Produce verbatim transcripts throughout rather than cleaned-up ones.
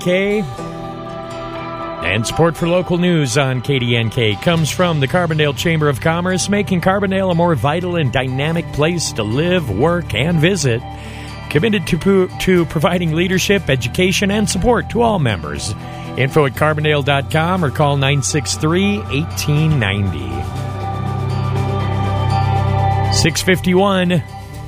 K. And support for local news on K D N K comes from the Carbondale Chamber of Commerce, making Carbondale a more vital and dynamic place to live, work, and visit. Committed to, to providing leadership, education, and support to all members. Info at carbondale dot com or call nine six three, one eight nine zero. six fifty-one.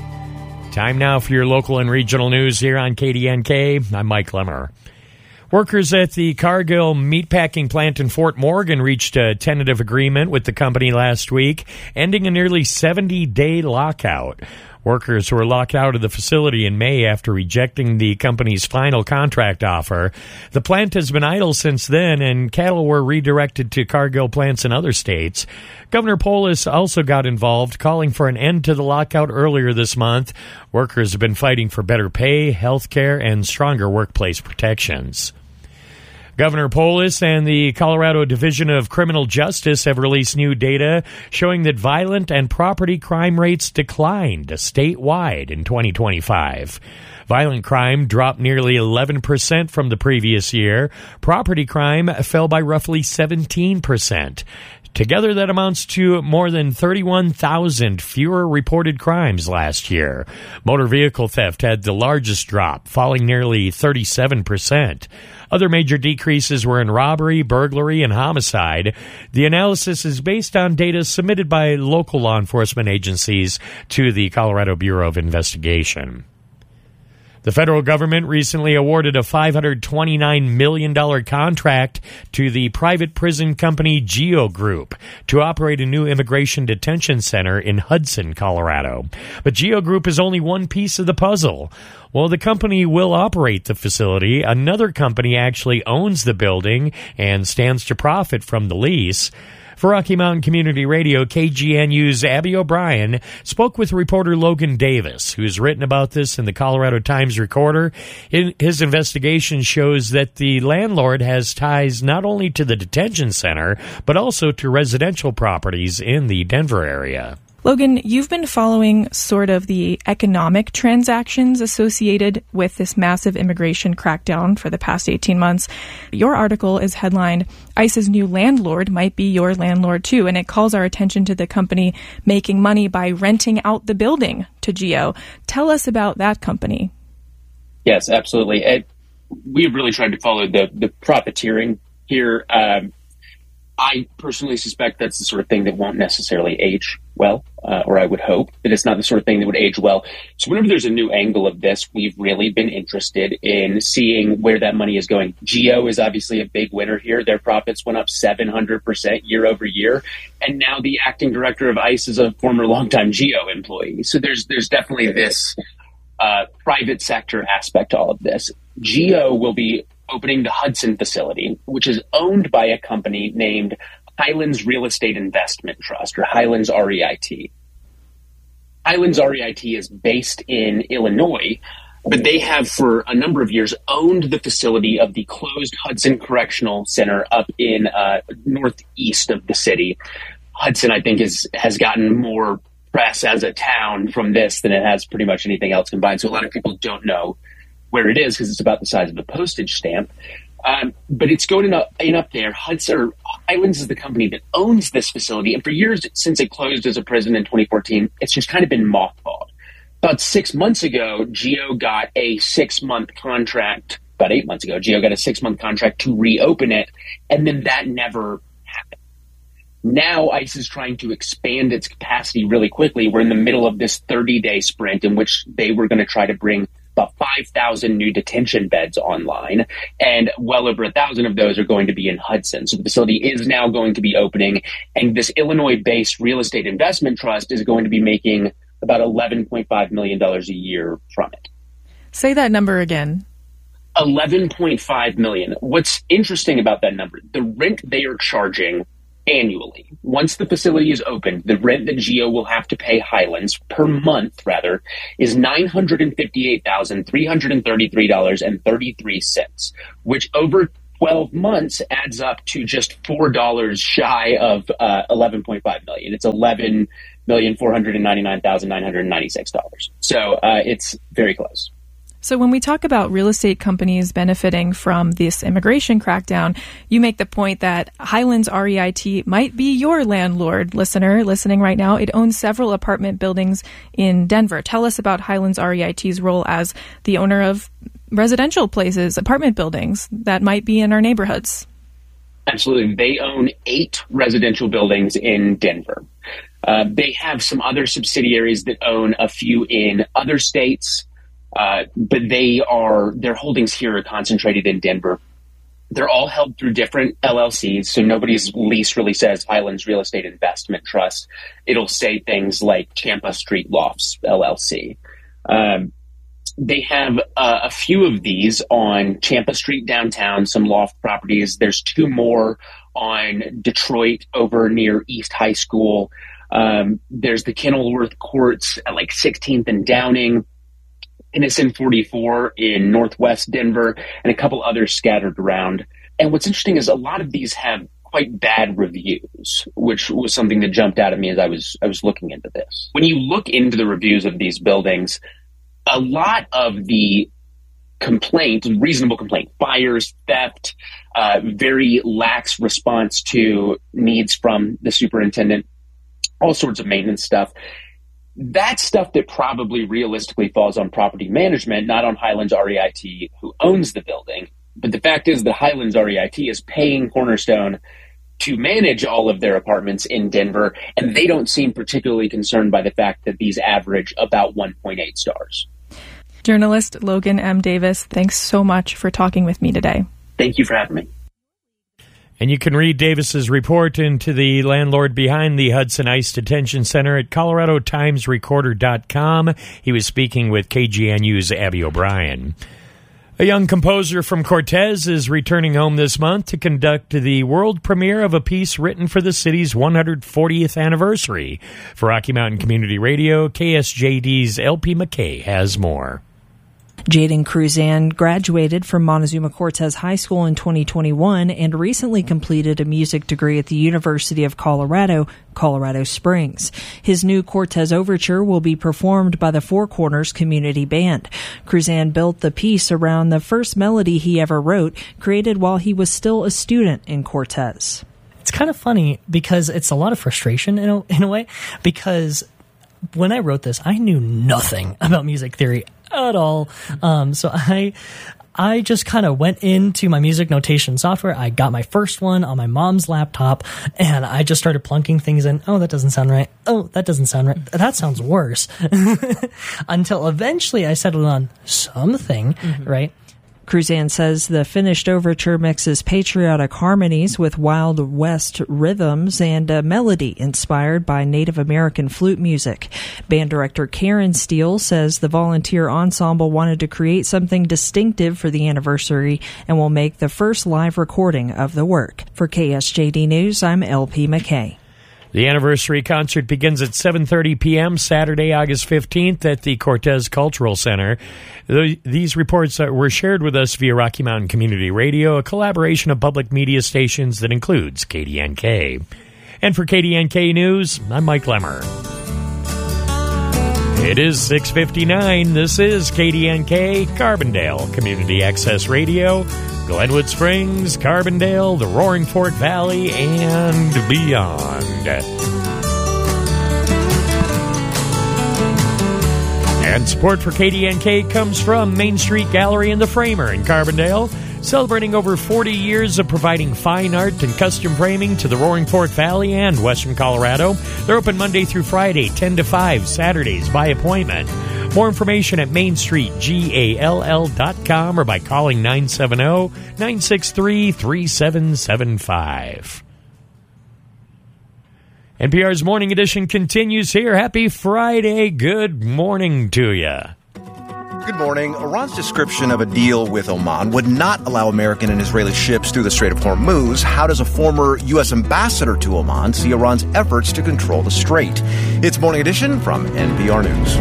Time now for your local and regional news here on K D N K. I'm Mike Lemmer. Workers at the Cargill meatpacking plant in Fort Morgan reached a tentative agreement with the company last week, ending a nearly seventy-day lockout. Workers were locked out of the facility in May after rejecting the company's final contract offer. The plant has been idle since then, and cattle were redirected to Cargill plants in other states. Governor Polis also got involved, calling for an end to the lockout earlier this month. Workers have been fighting for better pay, health care, and stronger workplace protections. Governor Polis and the Colorado Division of Criminal Justice have released new data showing that violent and property crime rates declined statewide in twenty twenty-five. Violent crime dropped nearly eleven percent from the previous year. Property crime fell by roughly seventeen percent. Together, that amounts to more than thirty-one thousand fewer reported crimes last year. Motor vehicle theft had the largest drop, falling nearly thirty-seven percent. Other major decreases were in robbery, burglary, and homicide. The analysis is based on data submitted by local law enforcement agencies to the Colorado Bureau of Investigation. The federal government recently awarded a five hundred twenty-nine million dollars contract to the private prison company GEO Group to operate a new immigration detention center in Hudson, Colorado. But GEO Group is only one piece of the puzzle. While the company will operate the facility, another company actually owns the building and stands to profit from the lease. For Rocky Mountain Community Radio, K G N U's Abby O'Brien spoke with reporter Logan Davis, who's written about this in the Colorado Times-Recorder. His investigation shows that the landlord has ties not only to the detention center, but also to residential properties in the Denver area. Logan, you've been following sort of the economic transactions associated with this massive immigration crackdown for the past eighteen months. Your article is headlined, ICE's new landlord might be your landlord too, and it calls our attention to the company making money by renting out the building to GEO. Tell us about that company. Yes, absolutely. It, we've really tried to follow the, the profiteering here. Um, I personally suspect that's the sort of thing that won't necessarily age well, uh, or I would hope that it's not the sort of thing that would age well. So whenever there's a new angle of this, we've really been interested in seeing where that money is going. GEO is obviously a big winner here. Their profits went up seven hundred percent year over year. And now the acting director of ICE is a former longtime GEO employee. So there's there's definitely this uh, private sector aspect to all of this. GEO will be opening the Hudson facility, which is owned by a company named Highlands Real Estate Investment Trust, or Highlands R E I T. Highlands R E I T is based in Illinois, but they have for a number of years owned the facility of the closed Hudson Correctional Center up in uh, northeast of the city. Hudson, I think, is has gotten more press as a town from this than it has pretty much anything else combined. So a lot of people don't know where it is because it's about the size of a postage stamp. Um, but it's going in up, in up there. Hudson or Highlands is the company that owns this facility. And for years since it closed as a prison in twenty fourteen, it's just kind of been mothballed. About six months ago, GEO got a six-month contract. About eight months ago, GEO got a six-month contract to reopen it. And then that never happened. Now ICE is trying to expand its capacity really quickly. We're in the middle of this thirty-day sprint in which they were going to try to bring about five thousand new detention beds online, and well over one thousand of those are going to be in Hudson. So the facility is now going to be opening, and this Illinois-based real estate investment trust is going to be making about eleven point five million dollars a year from it. Say that number again. eleven point five million dollars. What's interesting about that number, the rent they are charging annually, once the facility is open, the rent that GEO will have to pay Highlands per month, rather, is nine hundred fifty-eight thousand three hundred thirty-three dollars and thirty-three cents, which over twelve months adds up to just four dollars shy of uh, eleven point five million dollars. It's eleven million four hundred ninety-nine thousand nine hundred ninety-six dollars. So uh, it's very close. So when we talk about real estate companies benefiting from this immigration crackdown, you make the point that Highlands R E I T might be your landlord, listener, listening right now. It owns several apartment buildings in Denver. Tell us about Highlands R E I T's role as the owner of residential places, apartment buildings that might be in our neighborhoods. Absolutely. They own eight residential buildings in Denver. Uh, they have some other subsidiaries that own a few in other states. Uh, but they are, their holdings here are concentrated in Denver. They're all held through different L L Cs. So nobody's lease really says Highlands Real Estate Investment Trust. It'll say things like Champa Street Lofts, L L C. Um, they have uh, a few of these on Champa Street downtown, some loft properties. There's two more on Detroit over near East High School. Um, there's the Kenilworth Courts at like sixteenth and Downing. Innocent forty-four in Northwest Denver, and a couple others scattered around. And what's interesting is a lot of these have quite bad reviews, which was something that jumped out at me as I was I was looking into this. When you look into the reviews of these buildings, a lot of the complaint, reasonable complaint, fires, theft, uh, very lax response to needs from the superintendent, all sorts of maintenance stuff. That's stuff that probably realistically falls on property management, not on Highlands R E I T, who owns the building. But the fact is that Highlands R E I T is paying Cornerstone to manage all of their apartments in Denver, and they don't seem particularly concerned by the fact that these average about one point eight stars. Journalist Logan M. Davis, thanks so much for talking with me today. Thank you for having me. And you can read Davis's report into the landlord behind the Hudson Ice Detention Center at Colorado Times Recorder dot com. He was speaking with K G N U's Abby O'Brien. A young composer from Cortez is returning home this month to conduct the world premiere of a piece written for the city's one hundred fortieth anniversary. For Rocky Mountain Community Radio, K S J D's L P McKay has more. Jaden Cruzan graduated from Montezuma Cortez High School in twenty twenty-one and recently completed a music degree at the University of Colorado, Colorado Springs. His new Cortez Overture will be performed by the Four Corners Community Band. Cruzan built the piece around the first melody he ever wrote, created while he was still a student in Cortez. It's kind of funny because it's a lot of frustration in a, in a way, because when I wrote this, I knew nothing about music theory at all. Um, so I I just kind of went into my music notation software. I got my first one on my mom's laptop, and I just started plunking things in. Oh, that doesn't sound right. Oh, that doesn't sound right. That sounds worse. Until eventually I settled on something, mm-hmm. right? Cruzan says the finished overture mixes patriotic harmonies with Wild West rhythms and a melody inspired by Native American flute music. Band director Karen Steele says the volunteer ensemble wanted to create something distinctive for the anniversary and will make the first live recording of the work. For K S J D News, I'm L P McKay. The anniversary concert begins at seven thirty p.m. Saturday, August fifteenth at the Cortez Cultural Center. These reports were shared with us via Rocky Mountain Community Radio, a collaboration of public media stations that includes K D N K. And for K D N K News, I'm Mike Lemmer. It is six fifty-nine. This is K D N K, Carbondale Community Access Radio, Glenwood Springs, Carbondale, the Roaring Fork Valley, and beyond. And support for K D N K comes from Main Street Gallery and the Framer in Carbondale, celebrating over forty years of providing fine art and custom framing to the Roaring Fork Valley and Western Colorado. They're open Monday through Friday, ten to five, Saturdays by appointment. More information at main street gall dot com or by calling nine seven zero, nine six three, three seven seven five. N P R's Morning Edition continues here. Happy Friday. Good morning to you. Good morning. Iran's description of a deal with Oman would not allow American and Israeli ships through the Strait of Hormuz. How does a former U S ambassador to Oman see Iran's efforts to control the strait? It's Morning Edition from N P R News.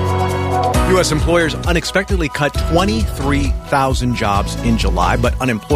U S employers unexpectedly cut twenty-three thousand jobs in July, but unemployment